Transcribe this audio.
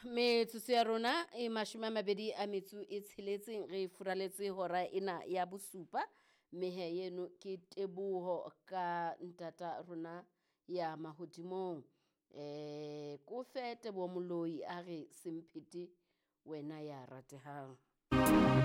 Metsotso ya rona e 26 re furaletse hora ena ya bosupa. Mehe yeno ke Teboho ka ntata rona ya mahodimong. Ko fe Teboho Moloi a re semphete wena ya ratehang.